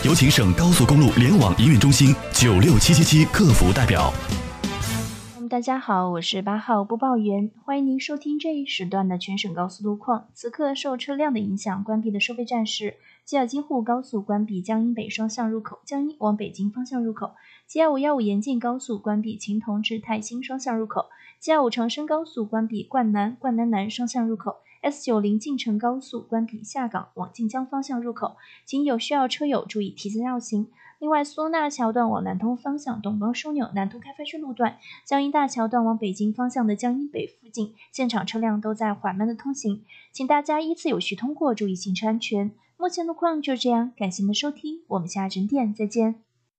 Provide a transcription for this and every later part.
有请省高速公路联网营运中心96777客服代表。 大家好，我是8号播报员，欢迎您收听这一时段的全省高速路况。此刻受车辆的影响，关闭的收费站是吉尔京沪高速关闭江阴北双向入口，江阴往北京方向入口； G2515延庆高速关闭秦同至泰兴双向入口； G25长深高速关闭灌南南双向入口； S90晋城高速关闭下岗往晋江方向入口，请有需要车友注意提前绕行。另外，苏纳桥段往南通方向东帮枢纽南通开发区路段，江阴大桥段往北京方向的江阴北附近，现场车辆都在缓慢的通行，请大家依次有序通过，注意行车安全。目前路况就这样，感谢您的收听，我们下整点再见。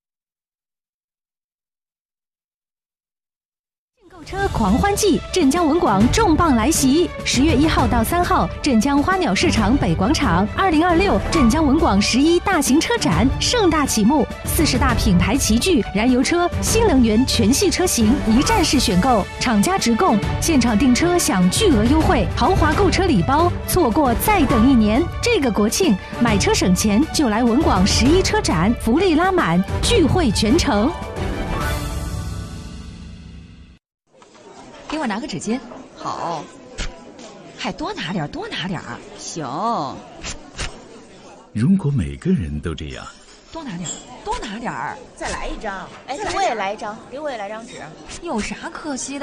购车狂欢季，镇江文广重磅来袭！10月1号到3号，镇江花鸟市场北广场，2026镇江文广11大型车展盛大启幕，40大品牌齐聚，燃油车、新能源全系车型一站式选购，厂家直供，现场订车享巨额优惠，豪华购车礼包，错过再等1年。这个国庆买车省钱就来文广11车展，福利拉满，聚会全城。 给我拿个纸巾。好，还多拿点，多拿点。行。 如果每个人都这样， 多拿点，多拿点。 再来一张。哎，我也来一张，给我也来张纸。 有啥可惜的？